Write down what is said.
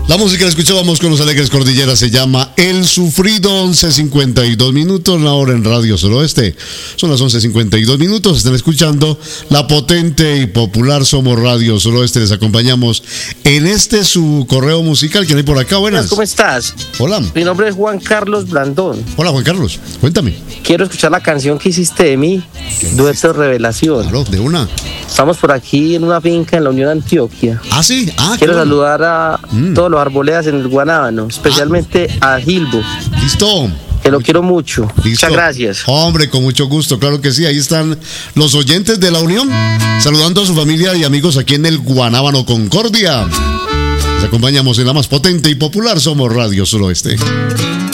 La música la escuchábamos con los Alegres Cordilleras, se llama El Sufrido, 11:52 minutos, la hora en Radio Suroeste. Son las 11:52 minutos, están escuchando la potente y popular Somos Radio Suroeste. Les acompañamos en su correo musical que hay por acá. Buenas. ¿Cómo estás? Hola. Mi nombre es Juan Carlos Blandón. Hola, Juan Carlos, cuéntame. Quiero escuchar la canción que hiciste de mí, Dueto Revelación. Claro, de una. Estamos por aquí en una finca en la Unión Antioquia. Ah, sí. Quiero saludar a todos los arboledas en el Guanábano, especialmente a Gilbo. Listo. Que lo quiero mucho. Listo. Muchas gracias. Hombre, con mucho gusto, claro que sí. Ahí están los oyentes de la Unión, saludando a su familia y amigos aquí en el Guanábano Concordia. Les acompañamos en la más potente y popular Somos Radio Suroeste.